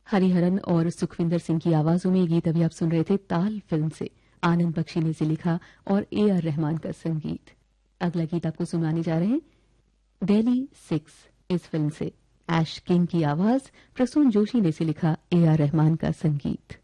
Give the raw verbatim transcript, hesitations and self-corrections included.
हरिहरन और सुखविंदर सिंह की आवाजों में ये गीत अभी आप सुन रहे थे ताल फिल्म से। आनंद बख्शी ने इसे लिखा और ए आर रहमान का संगीत। अगला गीत आपको सुनाने जा रहे हैं दिल्ली सिक्स इस फिल्म से। ऐश किंग की आवाज, प्रसून जोशी ने इसे लिखा, ए आर रहमान का संगीत।